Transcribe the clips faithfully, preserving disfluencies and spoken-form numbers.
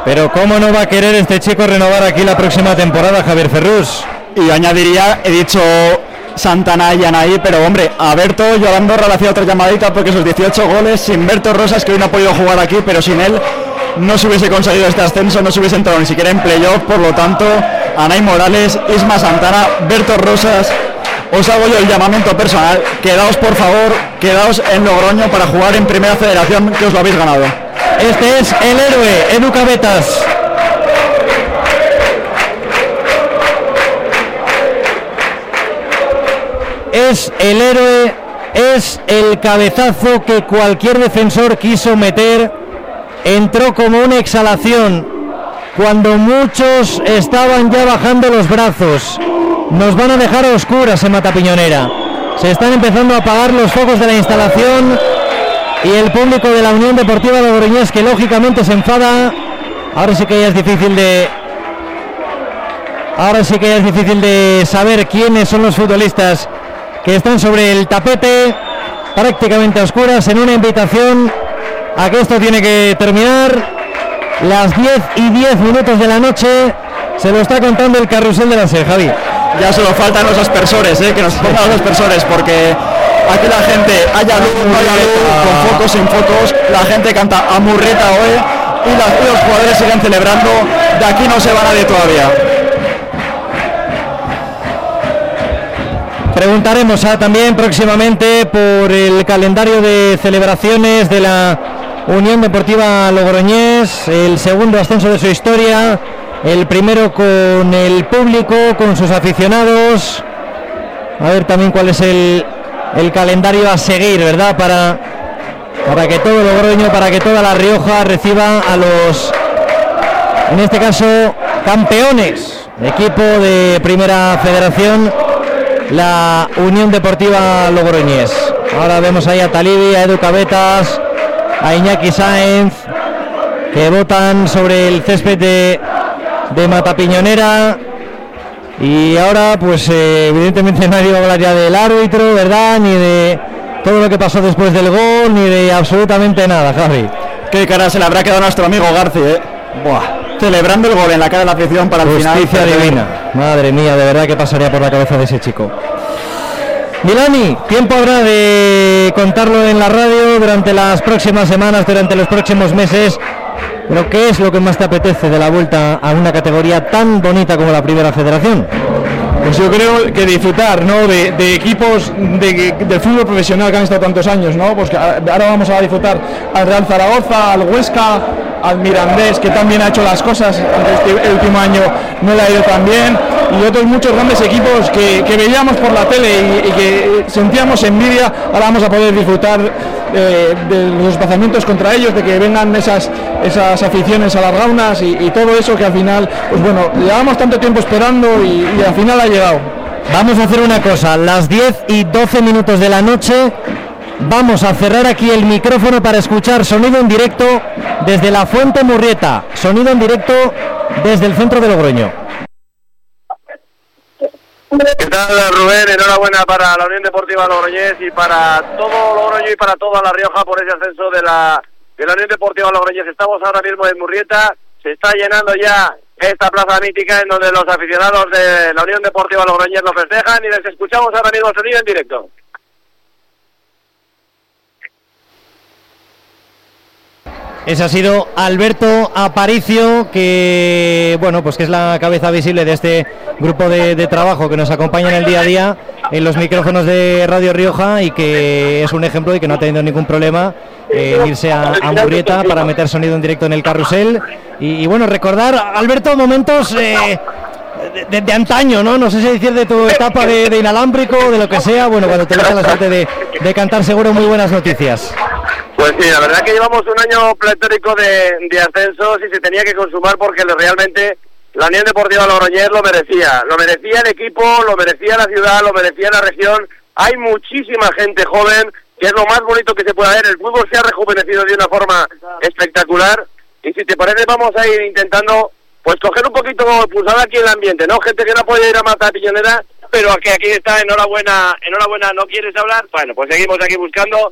Pero cómo no va a querer este chico renovar aquí la próxima temporada, Javier Ferrús. Y añadiría, he dicho Santana y Anaí, pero hombre, a Berto, yo Andorra le hacía otra llamadita porque sus dieciocho goles, sin Berto Rosas, que hoy no ha podido jugar aquí, pero sin él no se hubiese conseguido este ascenso, no se hubiese entrado ni siquiera en playoff. Por lo tanto, Anaí Morales, Isma Santana, Berto Rosas, os hago yo el llamamiento personal, quedaos por favor, quedaos en Logroño para jugar en Primera Federación, que os lo habéis ganado. Este es el héroe, Edu Cabetas. Es el héroe, es el cabezazo que cualquier defensor quiso meter. Entró como una exhalación cuando muchos estaban ya bajando los brazos. Nos van a dejar a oscuras en Matapiñonera. Se están empezando a apagar los focos de la instalación y el público de la Unión Deportiva Logroñés, que lógicamente se enfada. Ahora sí que ya es difícil de Ahora sí que ya es difícil de saber quiénes son los futbolistas que están sobre el tapete, prácticamente a oscuras, en una invitación a que esto tiene que terminar. Las diez y diez minutos de la noche, se lo está contando el carrusel de la S E, Javi. Ya solo faltan los aspersores, ¿eh? Que nos pongan los aspersores, porque aquí la gente, haya luz, no haya luz, con focos, sin focos, la gente canta a Murrieta hoy y, las, y los jugadores siguen celebrando. De aquí no se va nadie todavía. Preguntaremos a, también próximamente por el calendario de celebraciones de la Unión Deportiva Logroñés, el segundo ascenso de su historia, el primero con el público, con sus aficionados. A ver también cuál es el, el calendario a seguir, ¿verdad? Para, para que todo Logroño, para que toda La Rioja reciba a los, en este caso, campeones, equipo de Primera Federación, la Unión Deportiva Logroñés. Ahora vemos ahí a Talibi, a Edu Cabetas, a Iñaki Sáenz, que votan sobre el césped de, de Matapiñonera. Y ahora pues eh, evidentemente nadie va a hablar ya del árbitro, ¿verdad? Ni de todo lo que pasó después del gol, ni de absolutamente nada, Javi. Qué cara se le habrá quedado a nuestro amigo Garci, ¿eh? Buah. Celebrando el gol en la cara de la afición para el final. Justicia divina. Madre mía, de verdad que pasaría por la cabeza de ese chico. Milani, tiempo habrá de contarlo en la radio durante las próximas semanas, durante los próximos meses. Pero ¿qué es lo que más te apetece de la vuelta a una categoría tan bonita como la Primera Federación? Pues yo creo que disfrutar, ¿no? de, de equipos de, del fútbol profesional que han estado tantos años, ¿no? Pues que ahora vamos a disfrutar al Real Zaragoza, al Huesca, al Mirandés, que también ha hecho las cosas, aunque este, el último año no le ha ido tan bien, y otros muchos grandes equipos que, que veíamos por la tele y, y que sentíamos envidia. Ahora vamos a poder disfrutar eh, de los desplazamientos contra ellos, de que vengan esas, esas aficiones a las gaunas y, y todo eso que al final, pues bueno, llevamos tanto tiempo esperando y, y al final ha llegado. Vamos a hacer una cosa, las diez y doce minutos de la noche, vamos a cerrar aquí el micrófono para escuchar sonido en directo desde la Fuente Murrieta, sonido en directo desde el centro de Logroño. ¿Qué tal, Rubén? Enhorabuena para la Unión Deportiva Logroñés y para todo Logroño y para toda La Rioja por ese ascenso de la, de la Unión Deportiva Logroñés. Estamos ahora mismo en Murrieta, se está llenando ya esta plaza mítica en donde los aficionados de la Unión Deportiva Logroñés lo festejan y les escuchamos ahora mismo el sonido en directo. Ese ha sido Alberto Aparicio, que bueno, pues que es la cabeza visible de este grupo de, de trabajo que nos acompaña en el día a día en los micrófonos de Radio Rioja, y que es un ejemplo y que no ha tenido ningún problema en irse a, a Murrieta para meter sonido en directo en el carrusel. Y, y bueno, recordar, Alberto, momentos eh, de, de, de antaño, ¿no? No sé si decir de tu etapa de, de inalámbrico, de lo que sea, bueno, cuando te deja la suerte de, de cantar seguro muy buenas noticias. Pues sí, la verdad que llevamos un año pletórico de, de ascensos y se tenía que consumar porque realmente la Unión Deportiva Logroñés lo merecía. Lo merecía el equipo, lo merecía la ciudad, lo merecía la región. Hay muchísima gente joven, que es lo más bonito que se puede ver. El fútbol se ha rejuvenecido de una forma espectacular. Y si te parece, vamos a ir intentando pues coger un poquito pulsada aquí el ambiente, ¿no? Gente que no puede ir a Matapiñonera, pero que aquí está. Enhorabuena, enhorabuena, ¿no quieres hablar? Bueno, pues seguimos aquí buscando.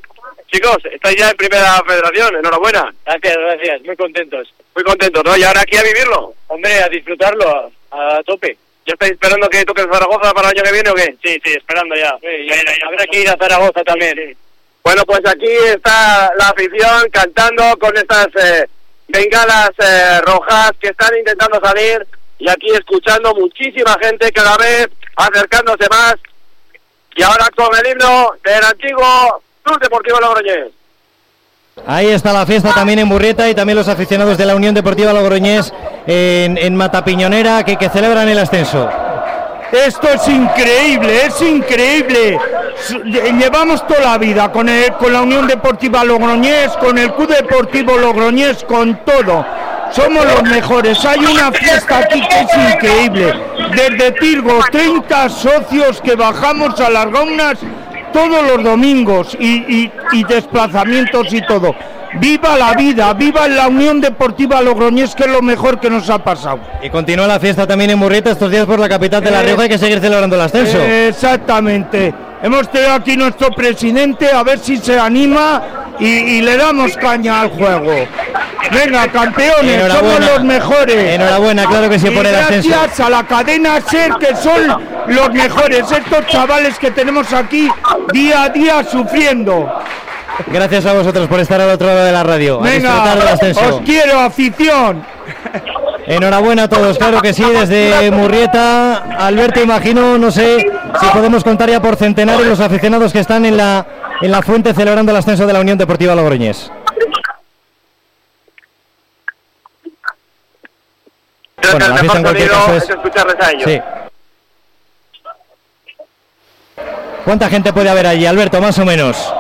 Chicos, estáis ya en Primera Federación, enhorabuena. Gracias, gracias, muy contentos. Muy contentos, ¿no? Y ahora aquí a vivirlo. Hombre, a disfrutarlo, a, a tope. ¿Ya estáis esperando que toque Zaragoza para el año que viene o qué? Sí, sí, esperando ya. Sí, ya, ya, ya habrá que ir a Zaragoza también. Sí, sí. Bueno, pues aquí está la afición cantando con estas eh, bengalas eh, rojas que están intentando salir, y aquí escuchando muchísima gente cada vez acercándose más, y ahora con el himno del antiguo Club Deportivo Logroñés. Ahí está la fiesta también en Burrieta, y también los aficionados de la Unión Deportiva Logroñés en, en Matapiñonera que, que celebran el ascenso. Esto es increíble, es increíble. Llevamos toda la vida con, el, con la Unión Deportiva Logroñés, con el Club Deportivo Logroñés, con todo. Somos los mejores. Hay una fiesta aquí que es increíble. Desde Tirgo, treinta socios que bajamos a las gaunas todos los domingos y, y, y desplazamientos y todo. ¡Viva la vida! ¡Viva la Unión Deportiva Logroñés, que es lo mejor que nos ha pasado! Y continúa la fiesta también en Burrieta estos días por la capital de La Rioja. Hay que seguir celebrando el ascenso. Exactamente. Hemos tenido aquí nuestro presidente, a ver si se anima y, y le damos caña al juego. Venga, campeones, somos los mejores. Enhorabuena, claro que sí, por el ascenso. Gracias a la cadena SER, que son los mejores, estos chavales que tenemos aquí día a día sufriendo. Gracias a vosotros por estar al otro lado de la radio. Venga, del ascenso. Os quiero, afición. Enhorabuena a todos, claro que sí, desde Murrieta. Alberto, imagino, no sé si podemos contar ya por centenares los aficionados que están en la, en la fuente celebrando el ascenso de la Unión Deportiva Logroñés. Creo bueno, que el mejor sonido es... es escucharles a ellos. Sí. ¿Cuánta gente puede haber allí, Alberto, más o menos?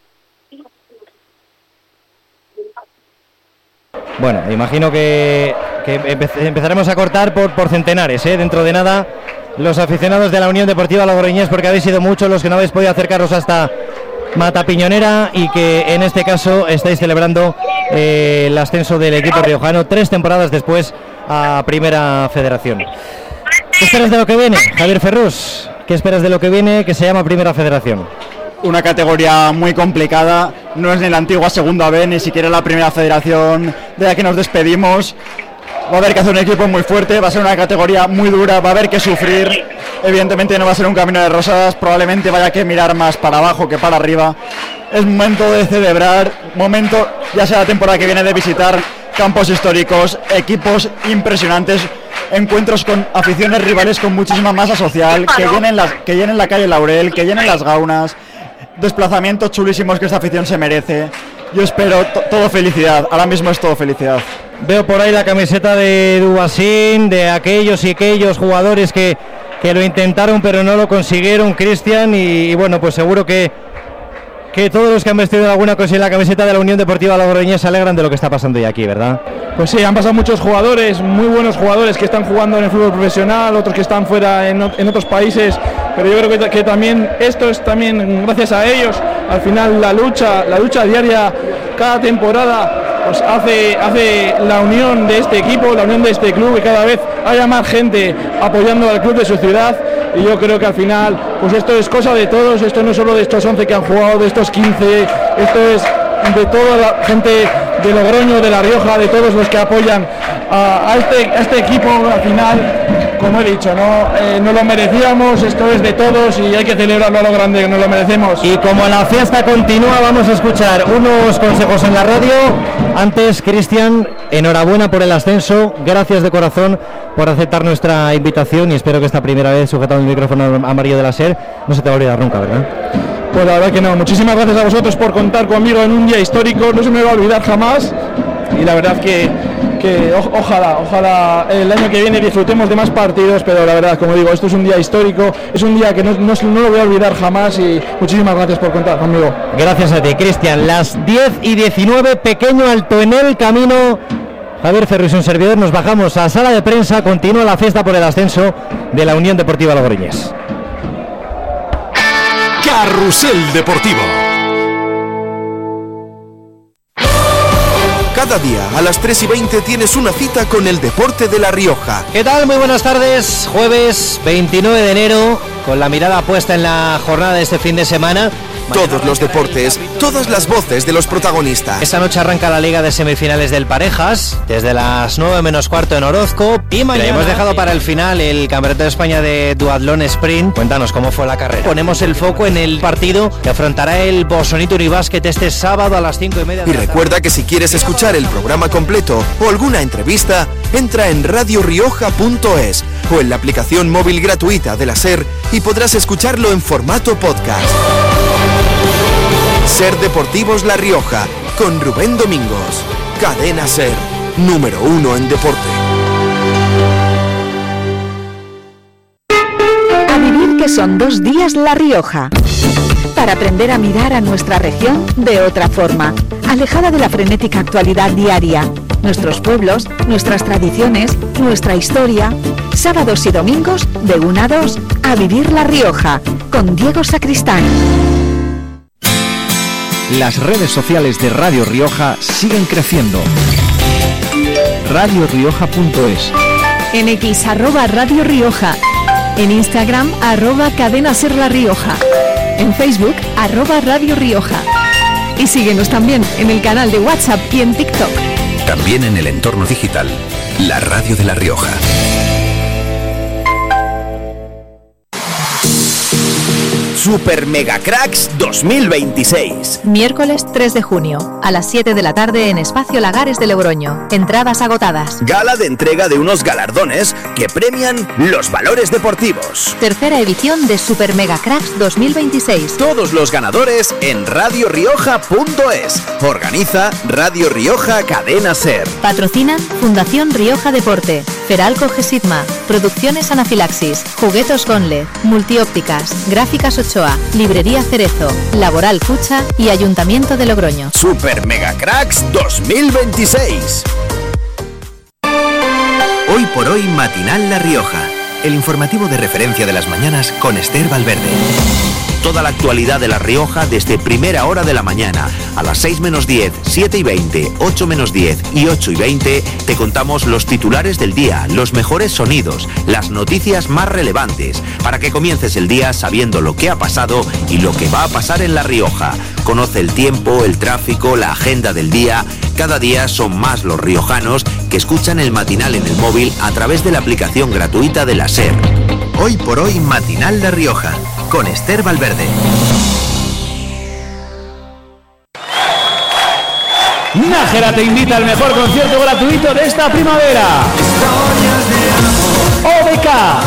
Bueno, imagino que, que empezaremos a cortar por, por centenares, ¿eh? Dentro de nada, los aficionados de la Unión Deportiva Logroñés, porque habéis sido muchos los que no habéis podido acercaros hasta Matapiñonera y que en este caso estáis celebrando eh, el ascenso del equipo riojano tres temporadas después a Primera Federación. ¿Qué esperas de lo que viene, Javier Ferrús? ¿Qué esperas de lo que viene, que se llama Primera Federación? Una categoría muy complicada, no es ni la antigua Segunda B, ni siquiera la Primera Federación de la que nos despedimos. Va a haber que hacer un equipo muy fuerte, va a ser una categoría muy dura, va a haber que sufrir. Evidentemente no va a ser un camino de rosas, probablemente vaya que mirar más para abajo que para arriba. Es momento de celebrar, momento, ya sea la temporada que viene, de visitar campos históricos, equipos impresionantes, encuentros con aficiones rivales con muchísima masa social, que llenen, las, que llenen la calle Laurel, que llenen las gaunas, desplazamientos chulísimos que esta afición se merece. Yo espero to- todo felicidad, ahora mismo es todo felicidad. Veo por ahí la camiseta de Dubasín, de aquellos y aquellos jugadores que, que lo intentaron pero no lo consiguieron, Cristian, y, y bueno, pues seguro que, que todos los que han vestido alguna cosa en la camiseta de la Unión Deportiva Logroñés se alegran de lo que está pasando ya aquí, ¿verdad? Pues sí, han pasado muchos jugadores, muy buenos jugadores que están jugando en el fútbol profesional, otros que están fuera en, en otros países, pero yo creo que, que también esto es también gracias a ellos. Al final la lucha, la lucha diaria cada temporada pues hace, hace la unión de este equipo, la unión de este club, que cada vez haya más gente apoyando al club de su ciudad. Y yo creo que al final, pues esto es cosa de todos, esto no es solo de estos once que han jugado, de estos quince, esto es de toda la gente de Logroño, de La Rioja, de todos los que apoyan a, a, este, a este equipo. Al final, como he dicho, no, eh, no lo merecíamos, esto es de todos y hay que celebrarlo a lo grande, que nos lo merecemos. Y como la fiesta continúa, vamos a escuchar unos consejos en la radio. Antes, Cristian, enhorabuena por el ascenso, gracias de corazón por aceptar nuestra invitación y espero que esta primera vez sujetando el micrófono amarillo de la SER no se te va a olvidar nunca, ¿verdad? Pues la verdad que no, muchísimas gracias a vosotros por contar conmigo en un día histórico, no se me va a olvidar jamás y la verdad que, que o, ojalá, ojalá el año que viene disfrutemos de más partidos, pero la verdad, como digo, esto es un día histórico, es un día que no, no, no lo voy a olvidar jamás y muchísimas gracias por contar conmigo. Gracias a ti, Cristian. Las diez y diecinueve, pequeño alto en el camino. Javier Ferrús, un servidor, nos bajamos a sala de prensa, continúa la fiesta por el ascenso de la Unión Deportiva Logroñés. Carrusel Deportivo. Cada día a las tres y veinte tienes una cita con el deporte de La Rioja. ¿Qué tal? Muy buenas tardes. Jueves veintinueve de enero, con la mirada puesta en la jornada de este fin de semana. Todos los deportes, todas las voces de los protagonistas. Esta noche arranca la Liga de Semifinales del Parejas, desde las nueve menos cuarto en Orozco. Y mañana hemos dejado para el final el Campeonato de España de Duatlón Sprint. Cuéntanos cómo fue la carrera. Ponemos el foco en el partido que afrontará el Bosonito Uribásquet este sábado a las cinco y media de y la tarde. Recuerda que si quieres escuchar el programa completo o alguna entrevista, entra en radio rioja punto es o en la aplicación móvil gratuita de la SER y podrás escucharlo en formato podcast. SER Deportivos La Rioja, con Rubén Domingos. Cadena SER, número uno en deporte. A vivir que son dos días La Rioja. Para aprender a mirar a nuestra región de otra forma, alejada de la frenética actualidad diaria. Nuestros pueblos, nuestras tradiciones, nuestra historia. Sábados y domingos de una a dos, A Vivir La Rioja, con Diego Sacristán. Las redes sociales de Radio Rioja siguen creciendo. radio rioja punto es. En X, arroba Radio Rioja. En Instagram, arroba Cadena Ser La Rioja. En Facebook, arroba Radio Rioja. Y síguenos también en el canal de WhatsApp y en TikTok. También en el entorno digital, la radio de La Rioja. Super Mega Cracks dos mil veintiséis. Miércoles tres de junio, a las siete de la tarde en Espacio Lagares de Logroño. Entradas agotadas. Gala de entrega de unos galardones que premian los valores deportivos. Tercera edición de Super Mega Cracks dos mil veintiséis. Todos los ganadores en radio rioja punto es. Organiza Radio Rioja Cadena Ser. Patrocinan Fundación Rioja Deporte, Feralco Gesitma, Producciones Anafilaxis, Juguetos Gonle, Multiópticas, Gráficas Ochoa, Librería Cerezo, Laboral Fucha y Ayuntamiento de Logroño. Super Mega Cracks dos mil veintiséis. Hoy por hoy Matinal La Rioja, el informativo de referencia de las mañanas con Esther Valverde. Toda la actualidad de La Rioja desde primera hora de la mañana. A las seis menos diez, siete y veinte, ocho menos diez y ocho y veinte te contamos los titulares del día, los mejores sonidos, las noticias más relevantes, para que comiences el día sabiendo lo que ha pasado y lo que va a pasar en La Rioja. Conoce el tiempo, el tráfico, la agenda del día. Cada día son más los riojanos que escuchan el matinal en el móvil a través de la aplicación gratuita de la SER. Hoy por hoy Matinal La Rioja, con Esther Valverde. Nájera te invita al mejor concierto gratuito de esta primavera. O B K,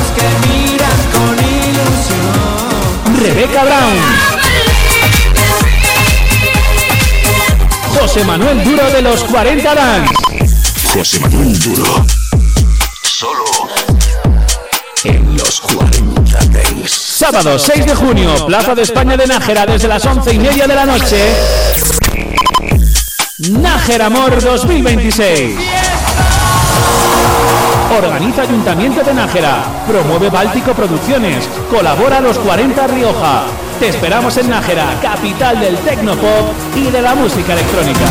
Rebeca Brown, José Manuel Duro de los cuarenta Dance. José Manuel Duro, solo en los cuarenta Dance. Sábado seis de junio, Plaza de España de Nájera, desde las once y media de la noche. Nájera Amor dos mil veintiséis. Organiza Ayuntamiento de Nájera. Promueve Báltico Producciones. Colabora Los cuarenta Rioja. Te esperamos en Nájera, capital del tecnopop y de la música electrónica.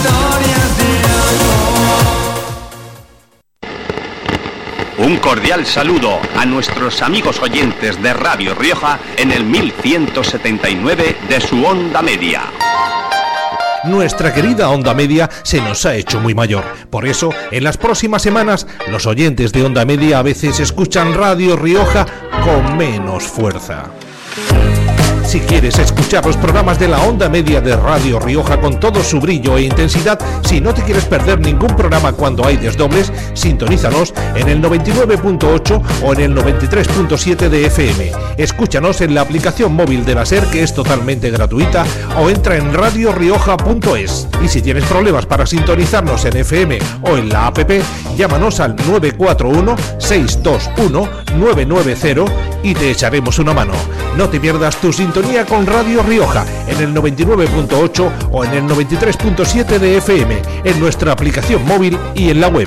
Un cordial saludo a nuestros amigos oyentes de Radio Rioja en el mil ciento setenta y nueve de su onda media. Nuestra querida onda media se nos ha hecho muy mayor. Por eso, en las próximas semanas, los oyentes de onda media a veces escuchan Radio Rioja con menos fuerza. Si quieres escuchar los programas de la onda media de Radio Rioja con todo su brillo e intensidad, si no te quieres perder ningún programa cuando hay desdobles, sintonízanos en el noventa y nueve punto ocho o en el noventa y tres punto siete de F M. Escúchanos en la aplicación móvil de la SER, que es totalmente gratuita, o entra en radio rioja punto es. Y si tienes problemas para sintonizarnos en F M o en la app, llámanos al nueve cuatro uno, seis dos uno, nueve nueve cero y te echaremos una mano. No te pierdas tu sintonía con Radio Rioja en el noventa y nueve punto ocho o en el noventa y tres punto siete de F M, en nuestra aplicación móvil y en la web.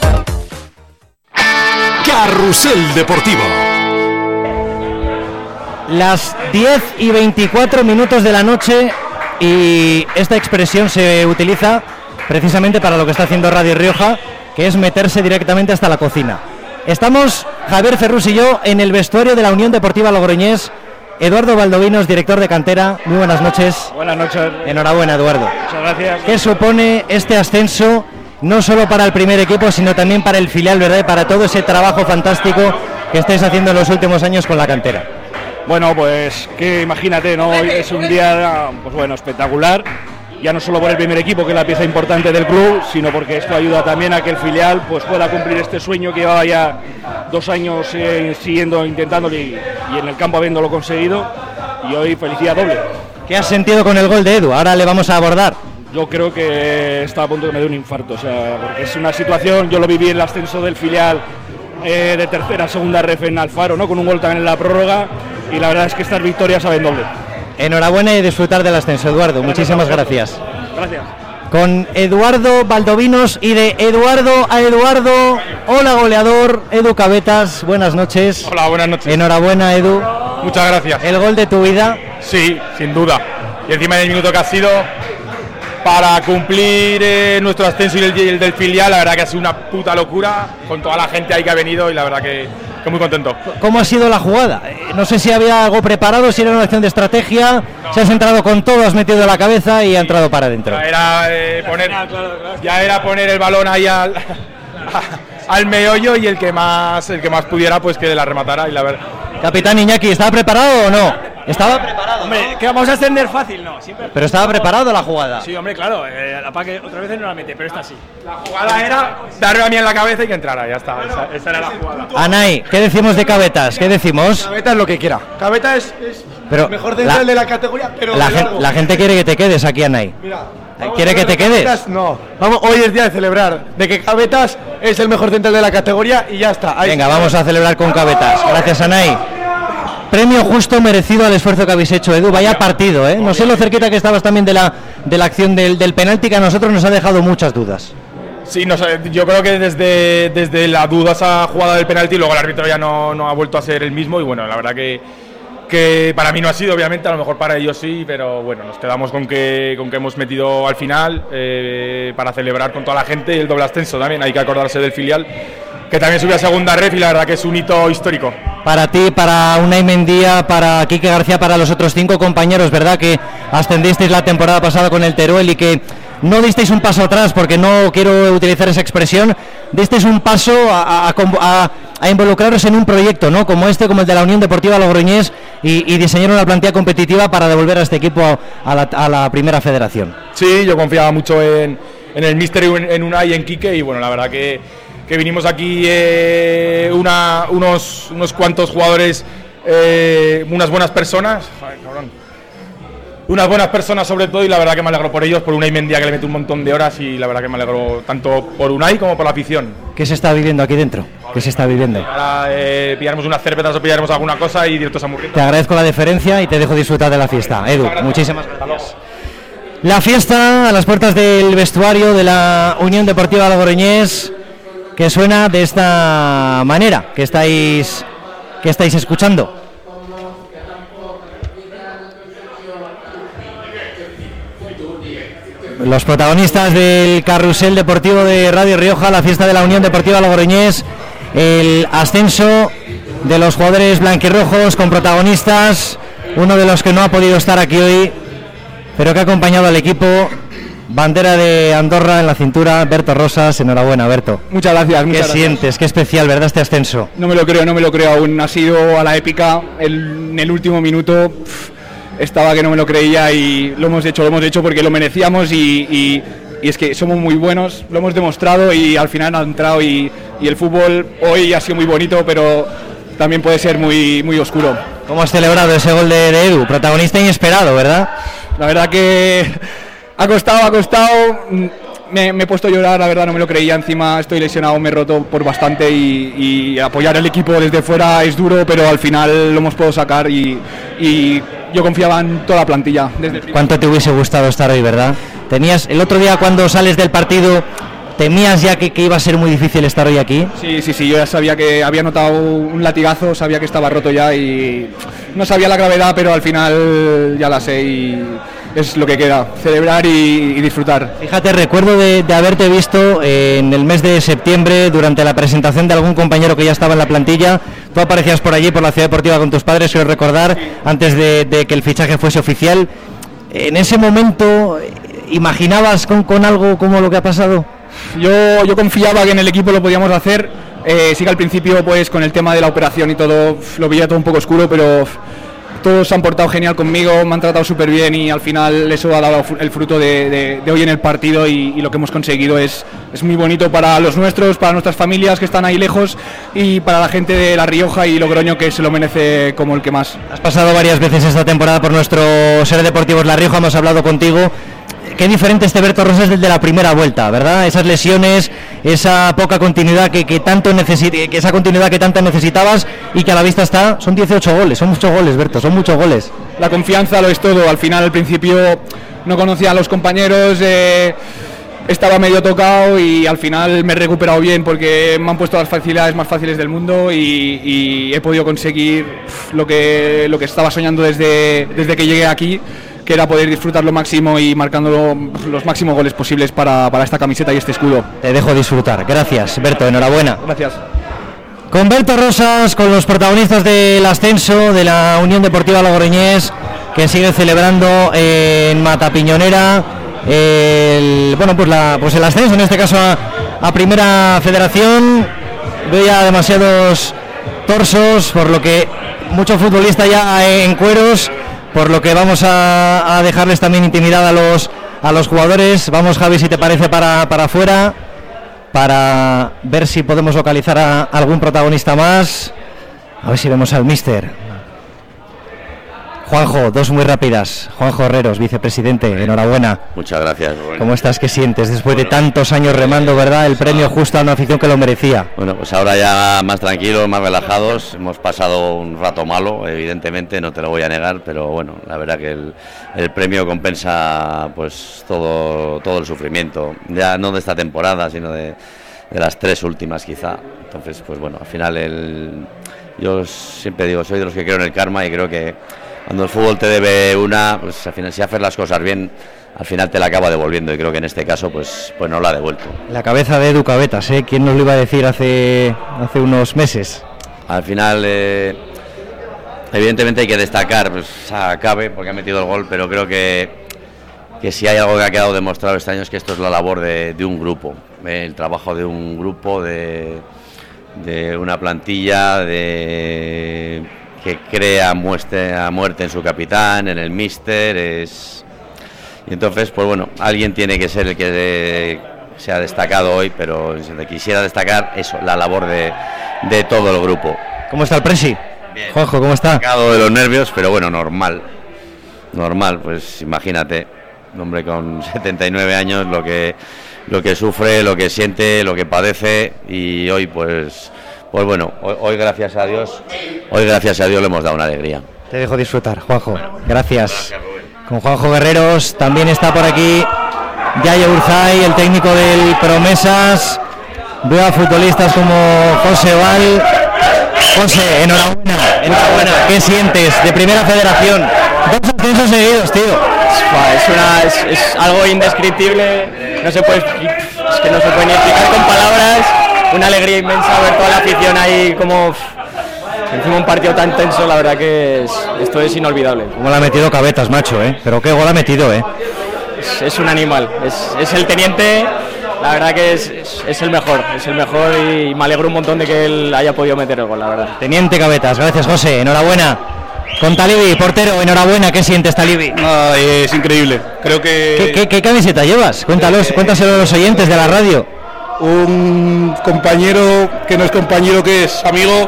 Carrusel Deportivo. Las diez y veinticuatro minutos de la noche, y esta expresión se utiliza precisamente para lo que está haciendo Radio Rioja, que es meterse directamente hasta la cocina. Estamos, Javier Ferrus y yo, en el vestuario de la Unión Deportiva Logroñés, Eduardo Valdovinos, director de cantera, muy buenas noches. Buenas noches. Enhorabuena, Eduardo. Muchas gracias. ¿Qué supone este ascenso, no solo para el primer equipo, sino también para el filial, verdad? Y para todo ese trabajo fantástico que estáis haciendo en los últimos años con la cantera. Bueno, pues que imagínate, ¿no? Hoy es un día, pues bueno, espectacular. Ya no solo por el primer equipo, que es la pieza importante del club, sino porque esto ayuda también a que el filial pues pueda cumplir este sueño que llevaba ya dos años eh, siguiendo, intentándolo y, y en el campo habiéndolo conseguido. Y hoy felicidad doble. ¿Qué has sentido con el gol de Edu? Ahora le vamos a abordar. Yo creo que está a punto de me dé un infarto, o sea, porque es una situación, yo lo viví en el ascenso del filial eh, de tercera a segunda ref en Alfaro, ¿no? Con un gol también en la prórroga, y la verdad es que estas victorias saben doble. Enhorabuena y disfrutar del ascenso, Eduardo. Muchísimas gracias. Gracias. Con Eduardo Valdovinos y de Eduardo a Eduardo. Hola, goleador Edu Cabetas. Buenas noches. Hola, buenas noches. Enhorabuena, Edu. Muchas gracias. ¿El gol de tu vida? Sí, sin duda. Y encima del minuto que ha sido para cumplir eh, nuestro ascenso y el, el del filial, la verdad que ha sido una puta locura con toda la gente ahí que ha venido y la verdad que... que muy contento. ¿Cómo ha sido la jugada? No sé si había algo preparado, si era una acción de estrategia, no. Si has entrado con todo, has metido la cabeza y ha entrado para adentro. Ya era, eh, poner, ya era poner el balón ahí al, al meollo y el que más el que más pudiera pues que la rematara y la verdad. Capitán Iñaki, ¿estaba preparado o no? Estaba preparado. Hombre, ¿no? Que vamos a ascender fácil, no. Siempre. Pero estaba preparado la jugada. Sí, hombre, claro. Eh, la pa que otra vez no la mete, pero esta sí. La jugada era darme a mí en la cabeza y que entrara, ya está. Esa, esa era la jugada. Anay, ¿qué decimos de Cabetas? ¿Qué decimos? Cabetas lo que quiera. Cabetas es, es pero el mejor central de la categoría, pero la, gen, la gente quiere que te quedes aquí, Anay. Mira. ¿Quiere que te quedes? Cabetas, no. Vamos, hoy es día de celebrar de que Cabetas es el mejor central de la categoría y ya está. Ahí Venga, está. Vamos a celebrar con Cabetas. Gracias, Anay. Premio justo merecido al esfuerzo que habéis hecho, Edu. Vaya partido, ¿eh? No sé lo cerquita que estabas también de la de la acción del, del penalti, que a nosotros nos ha dejado muchas dudas. Sí, no sé, yo creo que desde, desde la dudosa jugada del penalti, luego el árbitro ya no, no ha vuelto a ser el mismo y bueno, la verdad que, que para mí no ha sido, obviamente, a lo mejor para ellos sí, pero bueno, nos quedamos con que, con que hemos metido al final eh, para celebrar con toda la gente y el doble ascenso también, hay que acordarse del filial, que también subió a segunda ref y la verdad que es un hito histórico. Para ti, para Unai Mendía, para Quique García, para los otros cinco compañeros, ¿verdad? Que ascendisteis la temporada pasada con el Teruel y que no disteis un paso atrás, porque no quiero utilizar esa expresión, disteis un paso a, a, a, a involucraros en un proyecto, ¿no? Como este, como el de la Unión Deportiva Logroñés y, y diseñar una plantilla competitiva para devolver a este equipo a, a, la, a la primera federación. Sí, yo confiaba mucho en, en el míster, en, en Unai y en Quique y bueno, la verdad que que vinimos aquí eh, una, unos, unos cuantos jugadores, eh, unas buenas personas, Joder, cabrón. unas buenas personas sobre todo y la verdad que me alegro por ellos, por Unai Mendía que le mete un montón de horas y la verdad que me alegro tanto por Unai como por la afición. ¿Qué se está viviendo aquí dentro? ¿Qué se está viviendo? Ahora eh, pillaremos unas cervezas o pillaremos alguna cosa y directos a Murrieta. Te agradezco la deferencia y te dejo disfrutar de la fiesta. Edu, gracias. Muchísimas gracias. La fiesta a las puertas del vestuario de la Unión Deportiva Logroñés, que suena de esta manera, que estáis, que estáis escuchando. Los protagonistas del carrusel deportivo de Radio Rioja, la fiesta de la Unión Deportiva Logroñés, el ascenso de los jugadores blanquirrojos con protagonistas, uno de los que no ha podido estar aquí hoy, pero que ha acompañado al equipo. Bandera de Andorra en la cintura, Berto Rosas, enhorabuena, Berto. Muchas gracias. ¿Qué muchas sientes? Gracias. Qué especial, ¿verdad, este ascenso? No me lo creo, no me lo creo aún. Ha sido a la épica, el, en el último minuto pff, estaba que no me lo creía y lo hemos hecho, lo hemos hecho porque lo merecíamos y, y, y es que somos muy buenos, lo hemos demostrado y al final ha entrado y, y el fútbol hoy ha sido muy bonito, pero también puede ser muy, muy oscuro. ¿Cómo has celebrado ese gol de, de Edu? Protagonista inesperado, ¿verdad? La verdad que... Ha costado, ha costado, me, me he puesto a llorar, la verdad no me lo creía, encima estoy lesionado, me he roto por bastante y, y apoyar al equipo desde fuera es duro, pero al final lo hemos podido sacar y, y yo confiaba en toda la plantilla. Desde el ¿Cuánto te hubiese gustado estar hoy, verdad? Tenías, el otro día cuando sales del partido, ¿temías ya que, que iba a ser muy difícil estar hoy aquí? Sí, sí, sí, yo ya sabía que había notado un latigazo, sabía que estaba roto ya y no sabía la gravedad, pero al final ya la sé y... es lo que queda, celebrar y, y disfrutar. Fíjate, recuerdo de, de haberte visto en el mes de septiembre durante la presentación de algún compañero que ya estaba en la plantilla, tú aparecías por allí, por la Ciudad Deportiva con tus padres, quiero recordar, antes de, de que el fichaje fuese oficial. En ese momento, ¿imaginabas con, con algo como lo que ha pasado? Yo, yo confiaba que en el equipo lo podíamos hacer. Eh, sí que al principio, pues con el tema de la operación y todo, lo veía todo un poco oscuro, pero todos se han portado genial conmigo, me han tratado súper bien y al final eso ha dado el fruto de, de, de hoy en el partido y, y lo que hemos conseguido es, es muy bonito para los nuestros, para nuestras familias que están ahí lejos y para la gente de La Rioja y Logroño, que se lo merece como el que más. Has pasado varias veces esta temporada por nuestro Ser Deportivos La Rioja, hemos hablado contigo. Qué diferente este Berto Rosas del de la primera vuelta, ¿verdad? Esas lesiones, esa poca continuidad que, que tanto necesi- que esa continuidad que tanto necesitabas y que a la vista está, son dieciocho goles, son muchos goles, Berto, son muchos goles. La confianza lo es todo, al final al principio no conocía a los compañeros, eh, estaba medio tocado y al final me he recuperado bien porque me han puesto las facilidades más fáciles del mundo y, y he podido conseguir pff, lo que, lo que estaba soñando desde, desde que llegué aquí, que era poder disfrutar lo máximo y marcando los máximos goles posibles para, para esta camiseta y este escudo. Te dejo disfrutar. Gracias, Berto, enhorabuena. Gracias. Con Berto Rosas, con los protagonistas del ascenso de la Unión Deportiva Logroñés, que sigue celebrando en Matapiñonera el, bueno, pues, la, pues el ascenso, en este caso a, a Primera Federación. Veo ya demasiados torsos, por lo que mucho futbolista ya en cueros, por lo que vamos a, a dejarles también intimidad a los a los jugadores. Vamos, Javi, si te parece, para, para afuera, para ver si podemos localizar a algún protagonista más. A ver si vemos al míster. Juanjo, dos muy rápidas. Juanjo Herreros, vicepresidente, enhorabuena. Muchas gracias, Rubén. ¿Cómo estás? ¿Qué sientes después de tantos años remando, verdad? El premio justo a una afición que lo merecía. Bueno, pues ahora ya más tranquilos, más relajados. Hemos pasado un rato malo, evidentemente, no te lo voy a negar, pero bueno, la verdad que el, el premio compensa pues todo, todo el sufrimiento, ya no de esta temporada, sino de, de las tres últimas quizá. Entonces, pues bueno, al final el, yo siempre digo, soy de los que creo en el karma y creo que cuando el fútbol te debe una, pues al final si haces las cosas bien, al final te la acaba devolviendo y creo que en este caso pues pues no la ha devuelto. La cabeza de Edu Cabetas, ¿eh? ¿Quién nos lo iba a decir hace, hace unos meses? Al final, eh, evidentemente hay que destacar pues, a Cabe porque ha metido el gol, pero creo que, que si hay algo que ha quedado demostrado este año es que esto es la labor de, de un grupo, eh, el trabajo de un grupo, de, de una plantilla, de... que crea muerte a muerte en su capitán, en el míster, es... y entonces, pues bueno, alguien tiene que ser el que de... se ha destacado hoy, pero quisiera destacar eso, la labor de, de todo el grupo. ¿Cómo está el presi? Bien. Juanjo, ¿cómo está? Sacado de los nervios, pero bueno, normal, normal, pues imagínate, un hombre con setenta y nueve años, lo que, lo que sufre, lo que siente, lo que padece, y hoy pues... Pues bueno, hoy, hoy gracias a Dios, hoy gracias a Dios le hemos dado una alegría. Te dejo disfrutar, Juanjo. Bueno, gracias. gracias Con Juanjo Guerreros también está por aquí Yayo Urzay, el técnico del Promesas. Veo a futbolistas como José Val. José, enhorabuena, enhorabuena. ¿Qué sientes de Primera Federación? Dos ascensos seguidos, tío. Es, una, es, es algo indescriptible. No se puede, es que no se puede ni explicar con palabras. Una alegría inmensa ver toda la afición ahí como encima un partido tan tenso, la verdad que es, esto es inolvidable. Cómo le ha metido Cabetas, macho, ¿eh? Pero qué gol ha metido, ¿eh? Es, es un animal, es, es el teniente, la verdad que es, es, es el mejor, es el mejor y me alegro un montón de que él haya podido meter el gol, la verdad. Teniente Cabetas, gracias José, enhorabuena. Con Talibi, portero, enhorabuena, ¿qué sientes, Talibi? No, es increíble, creo que... ¿Qué, qué, qué camiseta llevas? Cuéntalos, eh, cuéntaselo a los oyentes de la radio. Un compañero que no es compañero, que es amigo,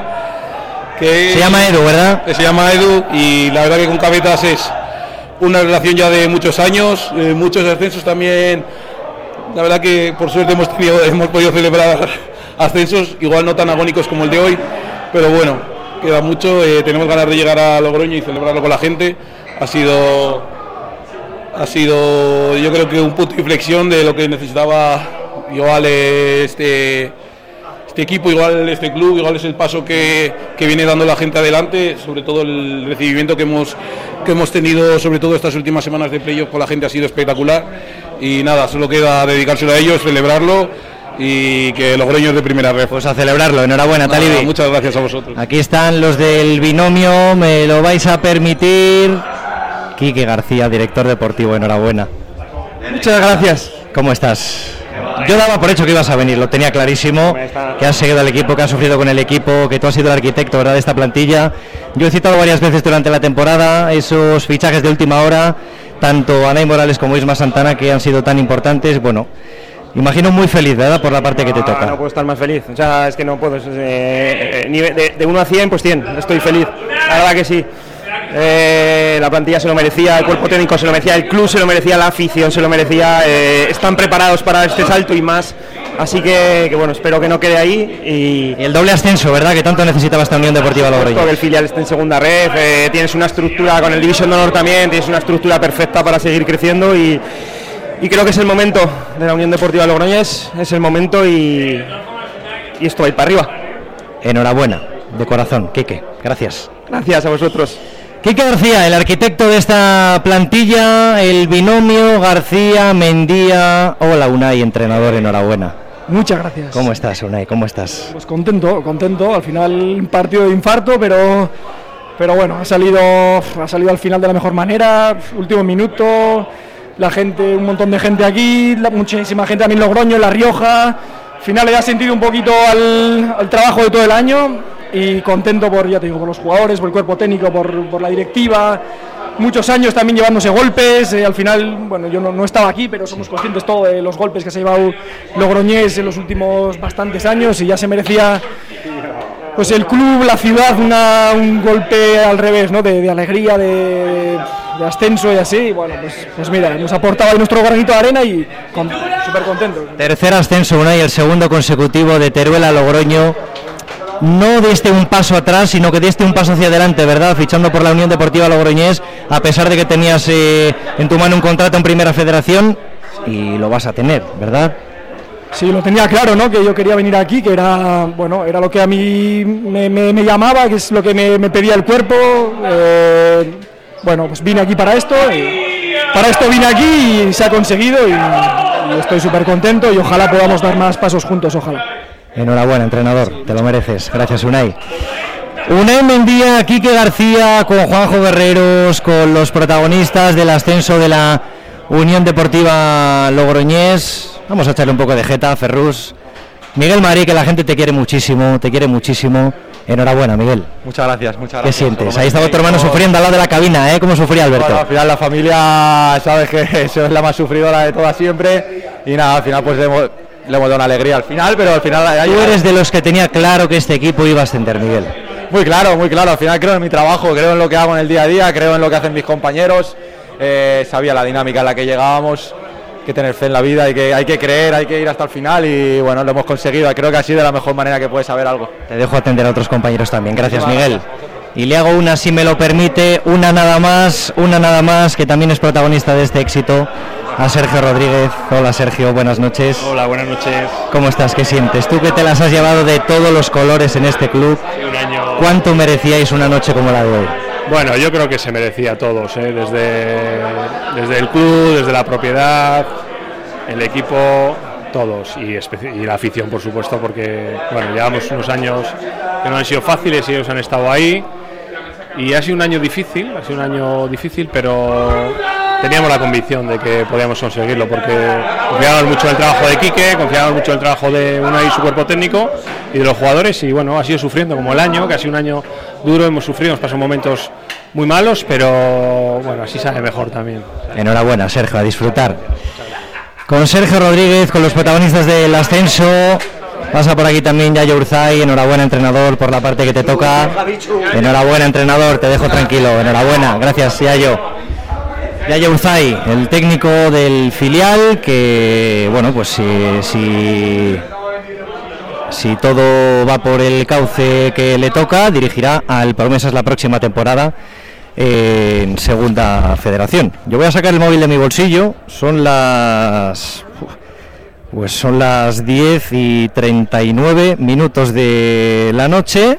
que se llama Edu, ¿verdad? Que se llama Edu y la verdad que con Cabetas es una relación ya de muchos años, eh, muchos ascensos también. La verdad que por suerte hemos tenido, hemos podido celebrar ascensos, igual no tan agónicos como el de hoy, pero bueno, queda mucho, eh, tenemos ganas de llegar a Logroño y celebrarlo con la gente. Ha sido, ha sido yo creo que un punto de inflexión de lo que necesitaba igual este, este equipo, igual este club, igual es el paso que, que viene dando la gente adelante, sobre todo el recibimiento que hemos, que hemos tenido, sobre todo estas últimas semanas de playoff con la gente ha sido espectacular y nada, solo queda dedicárselo a ellos, celebrarlo y que Logroño es de primera red. Pues a celebrarlo, enhorabuena, Nada, Talibi. muchas gracias a vosotros. Aquí están los del binomio, me lo vais a permitir. Quique García, director deportivo, enhorabuena. Muchas gracias. ¿Cómo estás? Yo daba por hecho que ibas a venir, lo tenía clarísimo, que has seguido al equipo, que has sufrido con el equipo, que tú has sido el arquitecto, ¿verdad?, de esta plantilla. Yo he citado varias veces durante la temporada esos fichajes de última hora, tanto Anay Morales como Isma Santana, que han sido tan importantes. Bueno, imagino muy feliz, ¿verdad?, por la parte que te No, toca. no puedo estar más feliz, o sea, es que no puedo, es, eh, eh, nivel- de, de uno a cien, pues cien, estoy feliz, la verdad que sí. Eh, la plantilla se lo merecía, el cuerpo técnico se lo merecía, el club se lo merecía, la afición se lo merecía, eh, están preparados para este salto y más, así que, que bueno, espero que no quede ahí. Y el doble ascenso, ¿verdad?, que tanto necesitaba esta Unión Deportiva Logroño. que el filial esté en segunda red, eh, tienes una estructura con el Division de Honor también, tienes una estructura perfecta para seguir creciendo y, y creo que es el momento de la Unión Deportiva Logroñés, es el momento y, y esto va a ir para arriba. Enhorabuena, de corazón, Quique, gracias. Gracias a vosotros. Quique García, el arquitecto de esta plantilla, el binomio García, Mendía. Hola, Unai, entrenador, enhorabuena. Muchas gracias. ¿Cómo estás, Unai? ¿Cómo estás? Pues contento, contento. Al final un partido de infarto, pero pero bueno, ha salido ha salido al final de la mejor manera. Último minuto, la gente, un montón de gente aquí, la, muchísima gente también en Logroño, en La Rioja. Al final le da sentido un poquito al, al trabajo de todo el año. Y contento por, ya te digo, por los jugadores, por el cuerpo técnico, por, por la directiva, muchos años también llevándose golpes, eh, al final, bueno, yo no, no estaba aquí, pero somos conscientes todos de los golpes que se ha llevado Logroñés en los últimos bastantes años y ya se merecía, pues el club, la ciudad, una, un golpe al revés, ¿no?, de, de alegría, de, de ascenso y así, y bueno, pues, pues mira, hemos aportado ahí nuestro granito de arena y con, súper contentos. Tercer ascenso, Unai, el segundo consecutivo de Teruel a Logroño. No diste un paso atrás, sino que diste un paso hacia adelante, ¿verdad?, fichando por la Unión Deportiva Logroñés, a pesar de que tenías eh, en tu mano un contrato en Primera Federación, y lo vas a tener, ¿verdad? Sí, lo tenía claro, ¿no?, que yo quería venir aquí, que era, bueno, era lo que a mí me, me, me llamaba, que es lo que me, me pedía el cuerpo. Eh, bueno, pues vine aquí para esto, y para esto vine aquí y se ha conseguido y, y estoy súper contento y ojalá podamos dar más pasos juntos, ojalá. Enhorabuena, entrenador, te lo mereces. Gracias, Unai. Unai Mendía, Quique García, con Juanjo Guerreros, con los protagonistas del ascenso de la Unión Deportiva Logroñés. Vamos a echarle un poco de jeta, Ferrus. Miguel Marí, que la gente te quiere muchísimo, te quiere muchísimo. Enhorabuena, Miguel. Muchas gracias, muchas ¿Qué gracias. sientes? Ahí estaba tu hermano sufriendo al lado de la cabina, ¿eh? ¿Cómo sufría Alberto? Bueno, al final la familia, sabes que eso es la más sufridora de todas siempre. Y nada, al final pues le hemos, le hemos dado una alegría al final, pero al final... Tú eres de los que tenía claro que este equipo iba a ascender, Miguel. Muy claro, muy claro. Al final creo en mi trabajo, creo en lo que hago en el día a día, creo en lo que hacen mis compañeros. Eh, sabía la dinámica en la que llegábamos, que tener fe en la vida y que hay que creer, hay que ir hasta el final y bueno, lo hemos conseguido. Creo que ha sido de la mejor manera que puedes saber algo. Te dejo atender a otros compañeros también. Gracias, Miguel. Y le hago una, si me lo permite, una nada más, una nada más, que también es protagonista de este éxito, a Sergio Rodríguez. Hola, Sergio, buenas noches. Hola, buenas noches. ¿Cómo estás? ¿Qué sientes? Tú que te las has llevado de todos los colores en este club, Sí, un año... ¿cuánto merecíais una noche como la de hoy? Bueno, yo creo que se merecía a todos, ¿eh? desde, desde el club, desde la propiedad, el equipo, todos, y, especi- y la afición, por supuesto, porque bueno, llevamos unos años que no han sido fáciles y ellos han estado ahí, y ha sido un año difícil, ha sido un año difícil, pero teníamos la convicción de que podíamos conseguirlo, porque confiábamos mucho en el trabajo de Quique, confiábamos mucho en el trabajo de Unai y su cuerpo técnico, y de los jugadores, y bueno, ha sido sufriendo como el año, que ha sido un año duro, hemos sufrido, hemos pasado momentos muy malos, pero bueno, así sale mejor también. Enhorabuena, Sergio, a disfrutar. Con Sergio Rodríguez, con los protagonistas del ascenso, pasa por aquí también Yayo Urzay. Enhorabuena, entrenador, por la parte que te toca. Enhorabuena, entrenador, te dejo tranquilo. Enhorabuena, gracias, Yayo. Yayo Urzay, el técnico del filial, que bueno, pues si, si, si todo va por el cauce que le toca, dirigirá al Promesas la próxima temporada en Segunda Federación. Yo voy a sacar el móvil de mi bolsillo, son las pues son las diez y treinta y nueve minutos de la noche.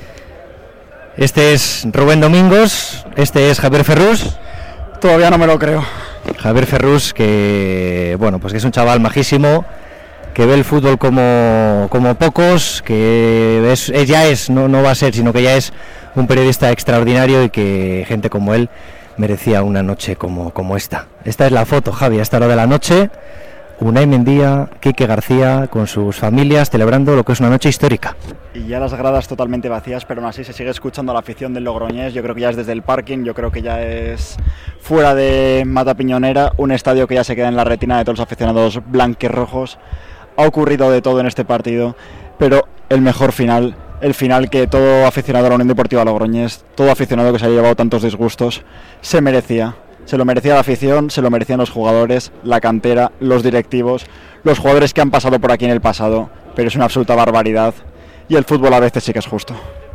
Este es Rubén Domingos, este es Javier Ferrus. Todavía no me lo creo. Javier Ferrus, que bueno, pues que es un chaval majísimo, que ve el fútbol como, como pocos, que es, es, ya es, no, no va a ser, sino que ya es un periodista extraordinario y que gente como él merecía una noche como, como esta. Esta es la foto, Javi, a esta hora de la noche. Unai Mendía, Quique García, con sus familias, celebrando lo que es una noche histórica. Y ya las gradas totalmente vacías, pero aún así se sigue escuchando a la afición del Logroñés. Yo creo que ya es desde el parking, yo creo que ya es fuera de Mata Piñonera, un estadio que ya se queda en la retina de todos los aficionados blanquirrojos. Ha ocurrido de todo en este partido, pero el mejor final, el final que todo aficionado a la Unión Deportiva Logroñés, todo aficionado que se haya llevado tantos disgustos, se merecía. Se lo merecía la afición, se lo merecían los jugadores, la cantera, los directivos, los jugadores que han pasado por aquí en el pasado, pero es una absoluta barbaridad y el fútbol a veces sí que es justo.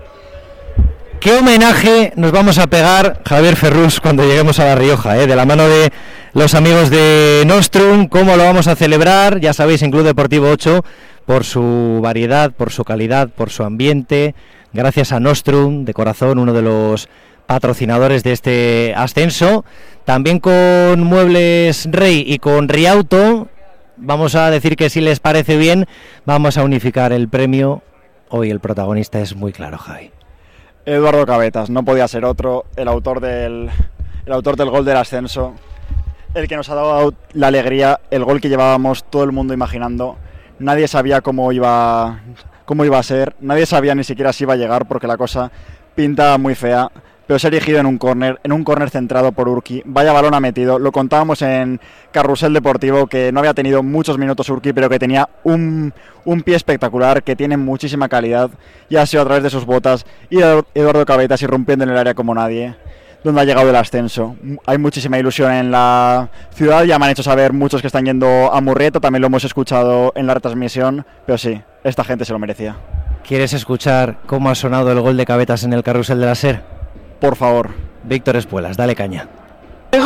¿Qué homenaje nos vamos a pegar, Javier Ferrús, cuando lleguemos a La Rioja, eh? De la mano de los amigos de Nostrum? ¿Cómo lo vamos a celebrar? Ya sabéis, en Club Deportivo ocho, por su variedad, por su calidad, por su ambiente, gracias a Nostrum, de corazón, uno de los patrocinadores de este ascenso. También con Muebles Rey y con Riauto, vamos a decir que si les parece bien, vamos a unificar el premio. Hoy el protagonista es muy claro, Javi. Eduardo Cabetas, no podía ser otro, el autor del, el autor del gol del ascenso, el que nos ha dado la alegría, el gol que llevábamos todo el mundo imaginando. Nadie sabía cómo iba, cómo iba a ser, nadie sabía ni siquiera si iba a llegar, porque la cosa pinta muy fea. Pero se ha erigido en un córner, en un córner centrado por Urqui. Vaya balón ha metido. Lo contábamos en Carrusel Deportivo, que no había tenido muchos minutos Urqui, pero que tenía un, un pie espectacular, que tiene muchísima calidad, y ha sido a través de sus botas y Eduardo Cabetas irrumpiendo en el área como nadie, donde ha llegado el ascenso. Hay muchísima ilusión en la ciudad, ya me han hecho saber muchos que están yendo a Murrieta, también lo hemos escuchado en la retransmisión, pero sí, esta gente se lo merecía. ¿Quieres escuchar cómo ha sonado el gol de Cabetas en el Carrusel de la SER? Por favor. Víctor Espuelas, dale caña. ¡Gol!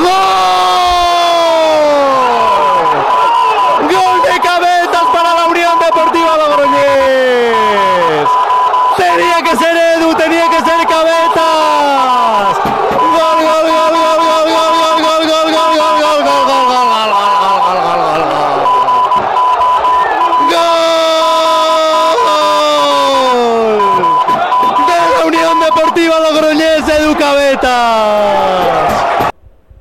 ¡Gol de Cabetas para la Unión Deportiva Logroñés! Tenía que ser Edu, tenía que ser Cabetas. ¡Gol, gol, gol, gol, gol, gol, gol, gol, gol, gol, gol, gol, gol, gol, gol, de la Unión Deportiva Logroñés, Edu Cabetas.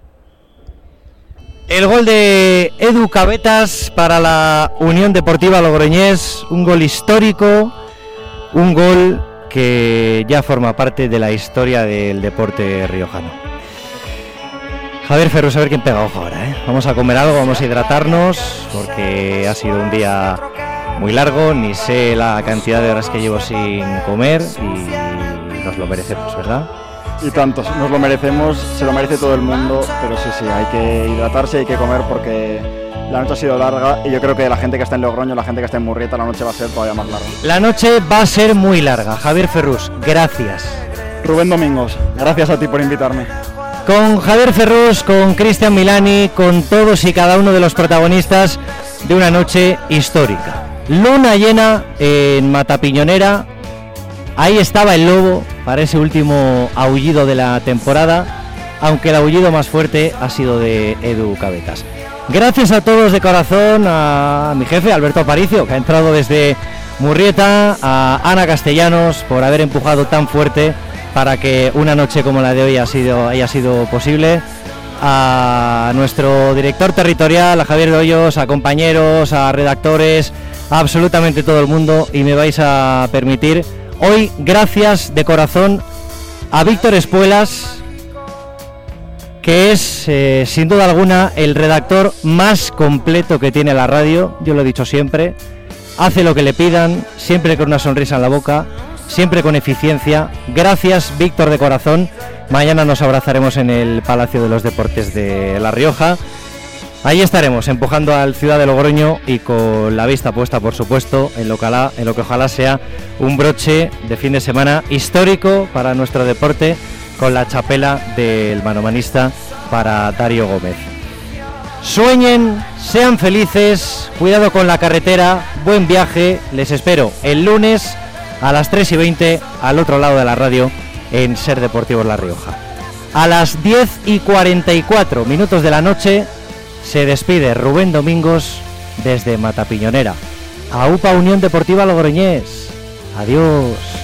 El gol de Edu Cabetas para la Unión Deportiva Logroñés, un gol histórico, un gol que ya forma parte de la historia del deporte riojano. Javier Ferrus, a ver quién pega ojo ahora, ¿eh? Vamos a comer algo, vamos a hidratarnos, porque ha sido un día muy largo, ni sé la cantidad de horas que llevo sin comer y nos lo merecemos, ¿verdad? Y tantos, nos lo merecemos, se lo merece todo el mundo, pero sí, sí, hay que hidratarse, hay que comer porque la noche ha sido larga y yo creo que la gente que está en Logroño, la gente que está en Murrieta, la noche va a ser todavía más larga. La noche va a ser muy larga. Javier Ferrus, gracias. Rubén Domingos, gracias a ti por invitarme. Con Javier Ferrus, con Cristian Milani, con todos y cada uno de los protagonistas de una noche histórica. Luna llena en Matapiñonera. Ahí estaba el lobo para ese último aullido de la temporada, aunque el aullido más fuerte ha sido de Edu Cabetas. Gracias a todos de corazón, a mi jefe Alberto Aparicio, que ha entrado desde Murrieta, a Ana Castellanos por haber empujado tan fuerte para que una noche como la de hoy ha sido, haya sido posible, a nuestro director territorial, a Javier de Hoyos, a compañeros, a redactores, a absolutamente todo el mundo, y me vais a permitir hoy, gracias de corazón a Víctor Espuelas, que es eh, sin duda alguna el redactor más completo que tiene la radio. Yo lo he dicho siempre, hace lo que le pidan, siempre con una sonrisa en la boca, siempre con eficiencia. Gracias, Víctor, de corazón. Mañana nos abrazaremos en el Palacio de los Deportes de La Rioja. Ahí estaremos empujando al Ciudad de Logroño y con la vista puesta, por supuesto, en lo que, ojalá, en lo que ojalá sea un broche de fin de semana histórico para nuestro deporte, con la chapela del manomanista para Darío Gómez. Sueñen, sean felices, cuidado con la carretera, buen viaje, les espero el lunes a las tres y veinte al otro lado de la radio en Ser Deportivos La Rioja. A las diez y cuarenta y cuatro minutos de la noche se despide Rubén Domingos desde Matapiñonera. A UPA Unión Deportiva Logroñés. Adiós.